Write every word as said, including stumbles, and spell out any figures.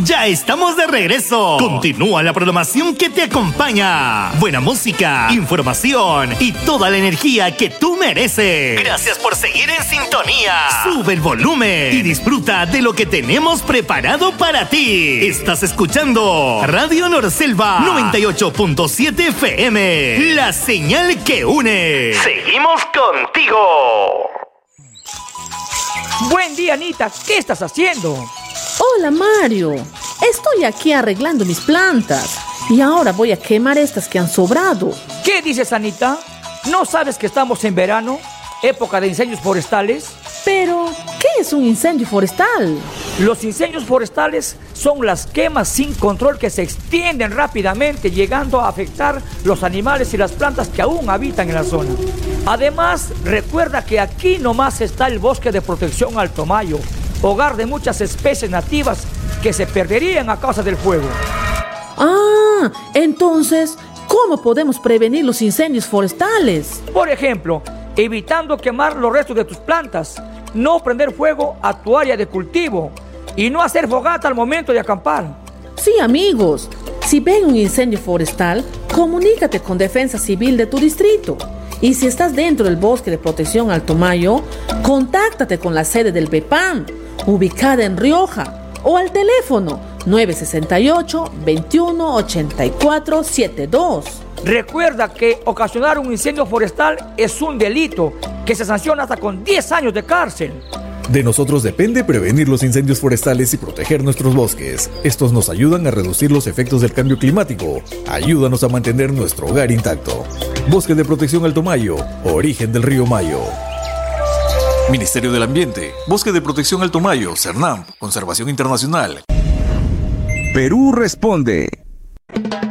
Ya estamos de regreso. Continúa la programación que te acompaña. Buena música, información y toda la energía que tú mereces. Gracias por seguir en sintonía. Sube el volumen y disfruta de lo que tenemos preparado para ti. Estás escuchando Radio Norselva noventa y ocho punto siete F M. La señal que une. Seguimos contigo. Buen día, Anita. ¿Qué estás haciendo? Hola, Mario. Estoy aquí arreglando mis plantas y ahora voy a quemar estas que han sobrado. ¿Qué dices, Anita? ¿No sabes que estamos en verano? ¿Época de incendios forestales? Pero, ¿qué es un incendio forestal? Los incendios forestales son las quemas sin control que se extienden rápidamente, llegando a afectar los animales y las plantas que aún habitan en la zona. Además, recuerda que aquí nomás está el bosque de protección Alto Mayo, hogar de muchas especies nativas que se perderían a causa del fuego. Ah, entonces, ¿cómo podemos prevenir los incendios forestales? Por ejemplo, evitando quemar los restos de tus plantas, no prender fuego a tu área de cultivo y no hacer fogata al momento de acampar. Sí, amigos, si ven un incendio forestal, comunícate con Defensa Civil de tu distrito. Y si estás dentro del bosque de protección Alto Mayo, contáctate con la sede del B P A M, ubicada en Rioja, o al teléfono nueve seis ocho, veintiuno, ochenta y cuatro, setenta y dos. Recuerda que ocasionar un incendio forestal es un delito que se sanciona hasta con diez años de cárcel. De nosotros depende prevenir los incendios forestales y proteger nuestros bosques. Estos nos ayudan a reducir los efectos del cambio climático. Ayúdanos a mantener nuestro hogar intacto. Bosque de Protección Alto Mayo, origen del río Mayo. Ministerio del Ambiente, Bosque de Protección Alto Mayo, CERNAMP, Conservación Internacional. Perú responde.